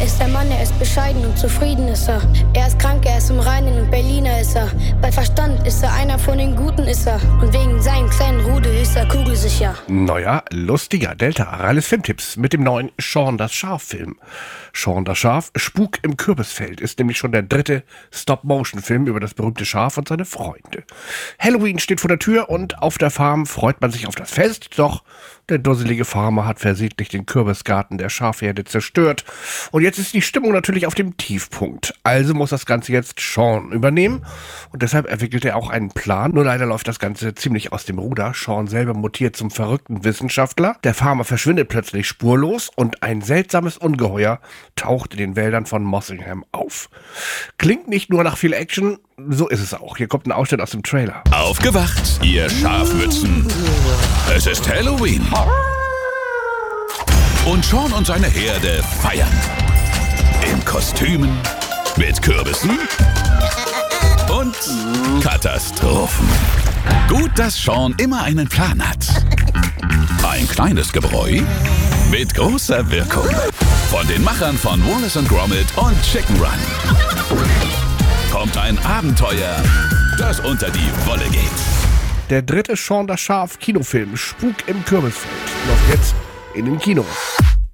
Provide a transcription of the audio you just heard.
ist der Mann, er ist bescheiden und zufrieden ist er. Er ist krank, er ist im Reinen und Berliner ist er. Bei Verstand ist er einer von den Guten ist er. Und wegen seinem kleinen Rudel ist er kugelsicher. Neuer, lustiger Delta-Ralles Filmtipps mit dem neuen Shaun das Schaf-Film. Shaun das Schaf, Spuk im Kürbisfeld, ist nämlich schon der dritte Stop-Motion-Film über das berühmte Schaf und seine Freunde. Halloween steht vor der Tür und auf der Farm freut man sich auf das Fest, doch der dusselige Farmer hat versehentlich den Kürbisgarten der Schafherde zerstört. Und jetzt ist die Stimmung natürlich auf dem Tiefpunkt. Also muss das Ganze jetzt Shaun übernehmen. Und deshalb entwickelt er auch einen Plan. Nur leider läuft das Ganze ziemlich aus dem Ruder. Shaun selber mutiert zum verrückten Wissenschaftler. Der Farmer verschwindet plötzlich spurlos und ein seltsames Ungeheuer taucht in den Wäldern von Mossingham auf. Klingt nicht nur nach viel Action, so ist es auch. Hier kommt ein Ausschnitt aus dem Trailer. Aufgewacht, ihr Schafmützen. Es ist Halloween. Und Shaun und seine Herde feiern. In Kostümen, mit Kürbissen und Katastrophen. Gut, dass Shaun immer einen Plan hat. Ein kleines Gebräu mit großer Wirkung. Von den Machern von Wallace & Gromit und Chicken Run. Kommt ein Abenteuer, das unter die Wolle geht. Der dritte Shaun das Schaf Kinofilm Spuk im Kürbisfeld läuft jetzt in den Kinos.